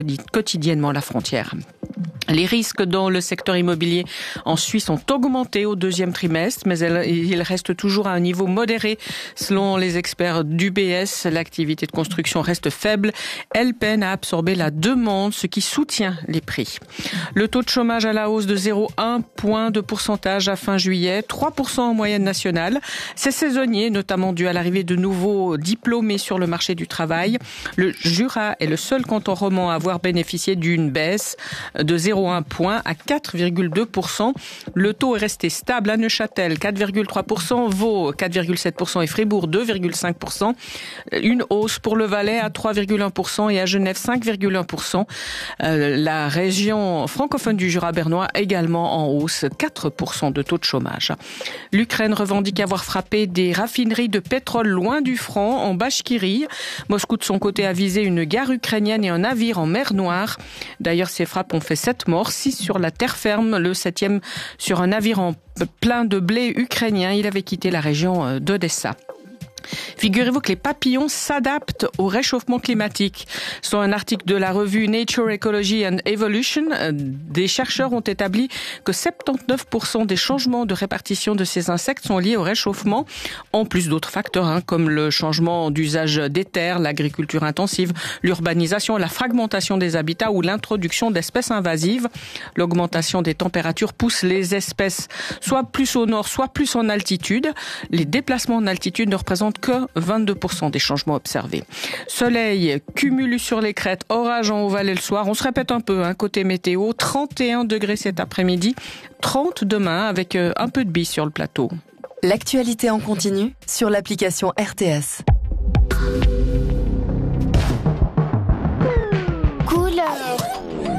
quotidiennement la frontière. Les risques dans le secteur immobilier en Suisse ont augmenté au deuxième trimestre, mais ils restent toujours à un niveau modéré. Selon les experts d'UBS, l'activité de construction reste faible. Elle peine à absorber la demande, ce qui soutient les prix. Le taux de chômage à la hausse de 0,1 point de pourcentage à fin juillet, 3% en moyenne nationale. C'est saisonnier, notamment dû à l'arrivée de nouveaux diplômés sur le marché du travail. Le Jura est le seul canton romand à avoir bénéficié d'une baisse de 0,1 point à 4,2%. Le taux est resté stable à Neuchâtel, 4,3%, Vaud 4,7% et Fribourg 2,5%. Une hausse pour le Valais à 3,1% et à Genève 5,1%. La région francophone du Jura bernois également en hausse, 4% de taux de chômage. L'Ukraine revendique avoir frappé des raffineries de pétrole loin du front en Bachkirie. Moscou de son côté a visé une gare ukrainienne et un navire en mer Noire. D'ailleurs, ces frappes ont fait 7 morts, 6 sur la terre ferme, le 7e sur un navire en plein de blé ukrainien. Il avait quitté la région d'Odessa. Figurez-vous que les papillons s'adaptent au réchauffement climatique. Selon un article de la revue Nature, Ecology and Evolution, des chercheurs ont établi que 79% des changements de répartition de ces insectes sont liés au réchauffement, en plus d'autres facteurs comme le changement d'usage des terres, l'agriculture intensive, l'urbanisation, la fragmentation des habitats ou l'introduction d'espèces invasives. L'augmentation des températures pousse les espèces soit plus au nord, soit plus en altitude. Les déplacements en altitude ne représentent que 22% des changements observés. Soleil, cumulus sur les crêtes, orage en Haut-Valais le soir. On se répète un peu, côté météo. 31 degrés cet après-midi, 30 demain avec un peu de bise sur le plateau. L'actualité en continu sur l'application RTS.